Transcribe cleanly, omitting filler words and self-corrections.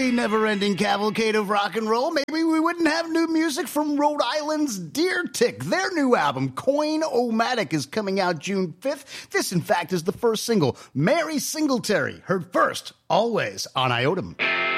A never-ending cavalcade of rock and roll. Maybe we wouldn't have new music from Rhode Island's Deer Tick. Their new album, Coin-O-Matic, is coming out June 5th. This, in fact, is the first single. Mary Singletary, heard first, always on Iotum.